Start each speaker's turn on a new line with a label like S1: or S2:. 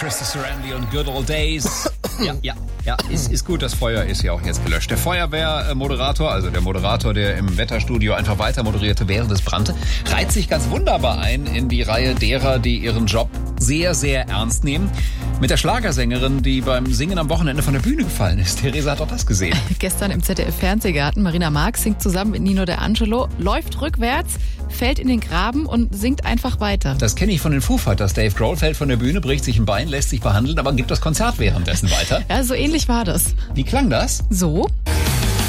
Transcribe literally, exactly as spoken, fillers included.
S1: Krista Sarandon und Good Old Days. Ja, ja, ja, ist, ist gut, das Feuer ist ja auch jetzt gelöscht. Der Feuerwehrmoderator, also der Moderator, der im Wetterstudio einfach weiter moderierte, während es brannte, reiht sich ganz wunderbar ein in die Reihe derer, die ihren Job sehr, sehr ernst nehmen. Mit der Schlagersängerin, die beim Singen am Wochenende von der Bühne gefallen ist. Theresa hat auch das gesehen.
S2: Gestern im Z D F-Fernsehgarten, Marina Marx singt zusammen mit Nino De Angelo, läuft rückwärts, fällt in den Graben und singt einfach weiter.
S1: Das kenne ich von den Foo Fighters. Dave Grohl fällt von der Bühne, bricht sich ein Bein, lässt sich behandeln, aber gibt das Konzert währenddessen weiter.
S2: Ja, so ähnlich war das.
S1: Wie klang das?
S2: So.